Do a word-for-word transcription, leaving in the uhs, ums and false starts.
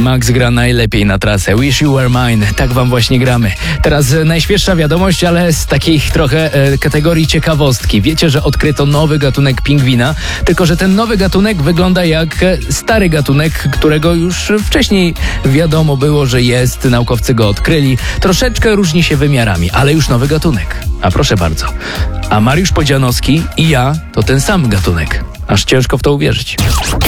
Max gra najlepiej na trasę. Wish You Were Mine. Tak wam właśnie gramy. Teraz e, najświeższa wiadomość, ale z takiej trochę e, kategorii ciekawostki. Wiecie, że odkryto nowy gatunek pingwina, tylko że ten nowy gatunek wygląda jak e, stary gatunek, którego już wcześniej wiadomo było, że jest. Naukowcy go odkryli. Troszeczkę różni się wymiarami, ale już nowy gatunek. A proszę bardzo. A Mariusz Podzianowski i ja to ten sam gatunek. Aż ciężko w to uwierzyć.